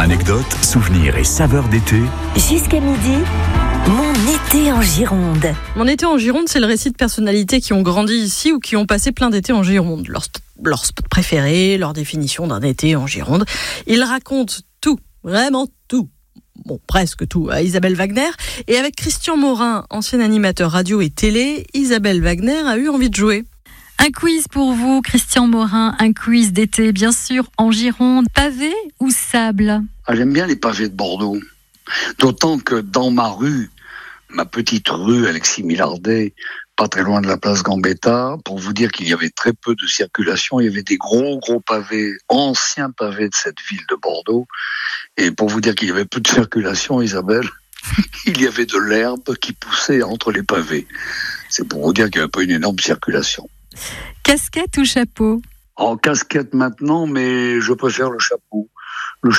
Anecdotes, souvenirs et saveurs d'été. Jusqu'à midi, mon été en Gironde. Mon été en Gironde, c'est le récit de personnalités qui ont grandi ici ou qui ont passé plein d'étés en Gironde. Leur spot préféré, leur définition d'un été en Gironde. Ils racontent tout, vraiment tout. Bon, presque tout, à Isabelle Wagner. Et avec Christian Morin, ancien animateur radio et télé, Isabelle Wagner a eu envie de jouer. Un quiz pour vous, Christian Morin, un quiz d'été, bien sûr, en Gironde. Pavé ou sable ? J'aime bien les pavés de Bordeaux. D'autant que dans ma rue, ma petite rue Alexis Millardet, pas très loin de la place Gambetta, pour vous dire qu'il y avait très peu de circulation, il y avait des gros pavés, anciens pavés de cette ville de Bordeaux. Et pour vous dire qu'il y avait peu de circulation, Isabelle, il y avait de l'herbe qui poussait entre les pavés. C'est pour vous dire qu'il n'y avait pas une énorme circulation. Casquette ou chapeau ? En casquette maintenant, mais je préfère le chapeau. Le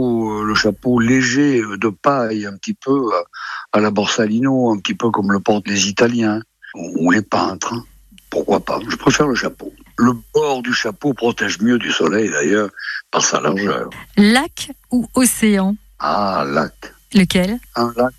chapeau léger de paille, un petit peu à la Borsalino, un petit peu comme le portent les Italiens ou les peintres. Pourquoi pas ? Je préfère le chapeau. Le bord du chapeau protège mieux du soleil d'ailleurs par sa largeur. Lac ou océan ? Ah, lac. Lequel ? Un lac.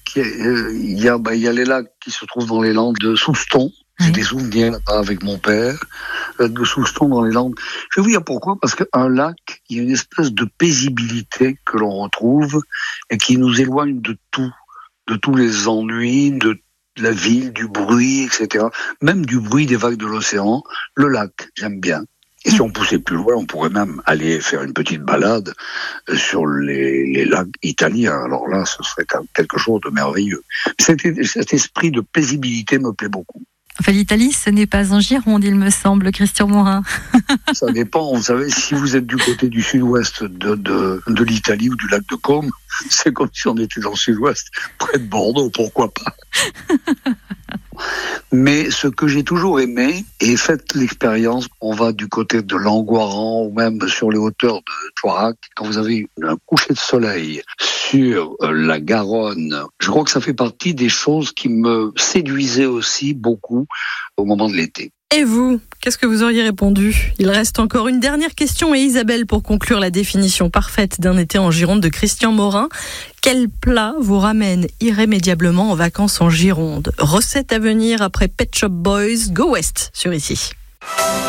Il y a les lacs qui se trouvent dans les Landes de Souston. J'ai des souvenirs là-bas avec mon père, de Souston dans les Landes. Je vais vous dire pourquoi, parce qu'un lac, il y a une espèce de paisibilité que l'on retrouve et qui nous éloigne de tout, de tous les ennuis, de la ville, du bruit, etc. Même du bruit des vagues de l'océan. Le lac, j'aime bien. Et si on poussait plus loin, on pourrait même aller faire une petite balade sur les lacs italiens. Alors là, ce serait quelque chose de merveilleux. Cet esprit de paisibilité me plaît beaucoup. Enfin, l'Italie, ce n'est pas en Gironde, il me semble, Christian Morin. Ça dépend. Vous savez, si vous êtes du côté du sud-ouest de l'Italie ou du lac de Côme, c'est comme si on était dans le sud-ouest, près de Bordeaux, pourquoi pas. Mais ce que j'ai toujours aimé, et faites l'expérience, on va du côté de Langoiran ou même sur les hauteurs de Thoirac, quand vous avez un coucher de soleil sur la Garonne, je crois que ça fait partie des choses qui me séduisaient aussi beaucoup au moment de l'été. Et vous, qu'est-ce que vous auriez répondu ? Il reste encore une dernière question et Isabelle pour conclure la définition parfaite d'un été en Gironde de Christian Morin. Quel plat vous ramène irrémédiablement en vacances en Gironde ? Recette à venir après Pet Shop Boys, Go West sur ici.